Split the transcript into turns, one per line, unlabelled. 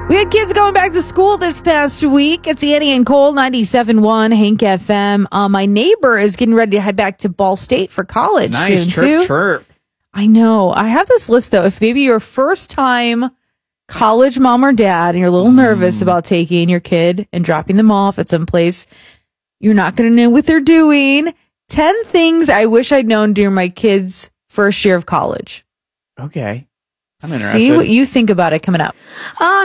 We had kids going back to school this past week. It's Annie and Cole, 97.1 Hank FM. My neighbor is getting ready to head back to Ball State for college
Nice,
soon,
chirp,
too.
chirp.
I know. I have this list, though. If maybe your first time college mom or dad and you're a little nervous about taking your kid and dropping them off at some place you're not going to know what they're doing. 10 things I wish I'd known during my kids' first year of college.
Okay. I'm interested.
See what you think about it coming up.
Oh,